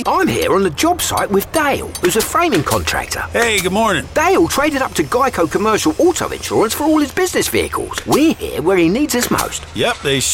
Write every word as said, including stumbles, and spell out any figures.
I'm here on the job site with Dale, who's a framing contractor. Hey, good morning. Dale traded up to Geico Commercial Auto Insurance for all his business vehicles. We're here where he needs us most. Yep, they